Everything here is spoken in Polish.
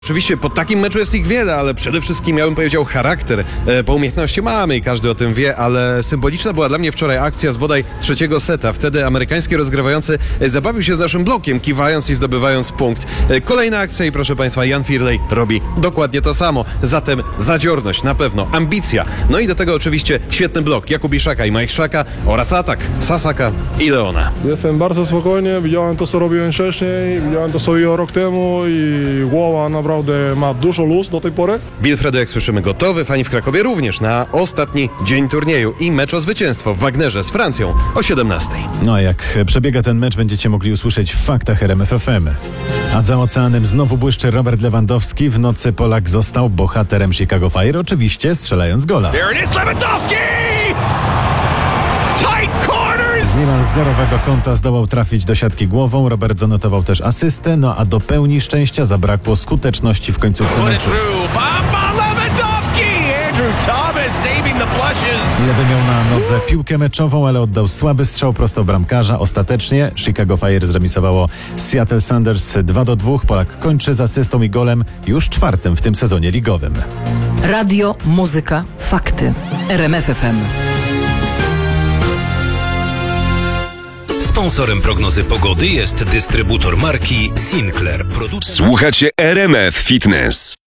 Oczywiście po takim meczu jest ich wiele, ale przede wszystkim ja bym powiedział charakter, bo umiejętności mamy i każdy o tym wie, ale symboliczna była dla mnie wczoraj akcja z bodaj trzeciego seta. Wtedy amerykański rozgrywający zabawił się z naszym blokiem, kiwając i zdobywając punkt. Kolejna akcja i proszę Państwa, Jan Firley robi dokładnie to samo. Zatem zadziorność, na pewno, ambicja. No i do tego oczywiście świetny blok Jakubiszaka i Majchrzaka oraz atak Sasaka i Leona. Jestem bardzo spokojny, widziałem to, co robiłem wcześniej, widziałem to, co robiłem rok temu i głowa naprawdę ma dużo luz do tej pory. Wilfredo, jak słyszymy, gotowy. Fani w Krakowie również na ostatni dzień turnieju i mecz o zwycięstwo w Wagnerze z Francją o 17. No a jak przebiega ten mecz, będziecie mogli usłyszeć w faktach RMF FM. A za oceanem znowu błyszczy Robert Lewandowski. W nocy Polak został bohaterem Chicago Fire, oczywiście strzelając gola. There it is, Lewandowski! Tight corners! Z niemal zerowego kąta zdołał trafić do siatki głową. Robert zanotował też asystę, no a do pełni szczęścia zabrakło skuteczności w końcówce Put it meczu. through. Bamba Lewandowski! Andrew Thomas saving the plushes. Lewy miał na nodze piłkę meczową, ale oddał słaby strzał prosto bramkarza. Ostatecznie Chicago Fire zremisowało Seattle Sounders 2-2. Polak kończy z asystą i golem już czwartym w tym sezonie ligowym. Radio, muzyka, fakty. RMF FM. Sponsorem prognozy pogody jest dystrybutor marki Sinclair. Słuchacie RMF Fitness.